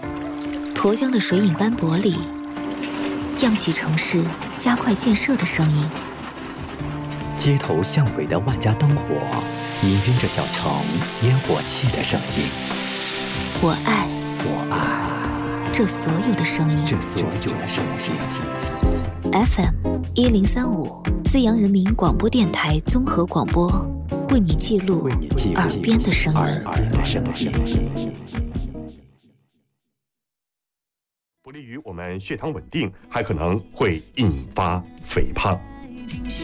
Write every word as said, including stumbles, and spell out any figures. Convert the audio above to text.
沱江的水影斑驳里，漾起城市加快建设的声音。 街头巷尾的万家灯火，氤氲着小城烟火气的声音。 我爱， 我爱这所有的声音， 这所有的声音。 F M 一零三五，资阳人民广播电台综合广播，为你记录耳边的声音。 不利于我们血糖稳定，还可能会引发肥胖。